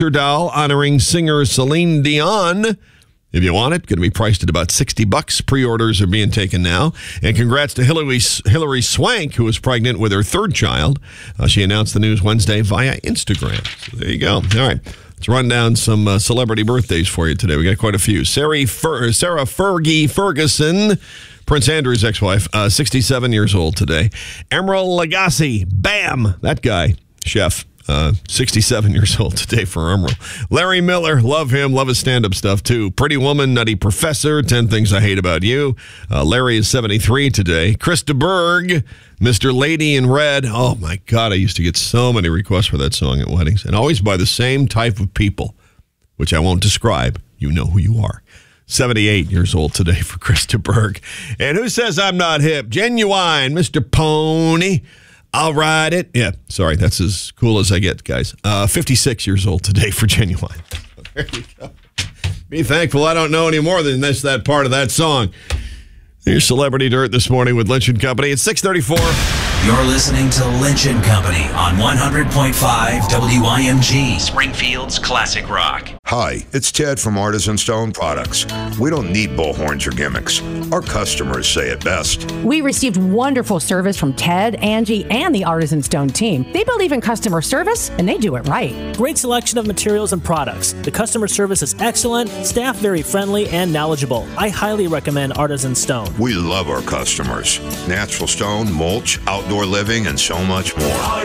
doll honoring singer Celine Dion. If you want it, going to be priced at about $60. Pre-orders are being taken now. And congrats to Hilary Swank, who was pregnant with her third child. She announced the news Wednesday via Instagram. So there you go. All right. Let's run down some celebrity birthdays for you today. We got quite a few. Sarah Fergie Ferguson, Prince Andrew's ex-wife, 67 years old today. Emeril Lagasse, bam, that guy, chef. 67 years old today for Emeril. Larry Miller, love him, love his stand-up stuff too. Pretty Woman, Nutty Professor, 10 Things I Hate About You. Larry is 73 today. Krista Berg, Mr. Lady in Red. Oh my God, I used to get so many requests for that song at weddings, and always by the same type of people, which I won't describe. You know who you are. 78 years old today for Krista Berg. And who says I'm not hip? Genuine, Mr. Pony. I'll ride it. Yeah, sorry, that's as cool as I get, guys. 56 years old today for Genuine. There you go. Be thankful I don't know any more than that part of that song. Here's Celebrity Dirt this morning with Lynch & Company. It's 6:34. You're listening to Lynch & Company on 100.5 WIMG, Springfield's Classic Rock. Hi, it's Ted from Artisan Stone Products. We don't need bullhorns or gimmicks. Our customers say it best. We received wonderful service from Ted, Angie, and the Artisan Stone team. They believe in customer service, and they do it right. Great selection of materials and products. The customer service is excellent, staff very friendly and knowledgeable. I highly recommend Artisan Stone. We love our customers. Natural stone, mulch, outdoor living, and so much more.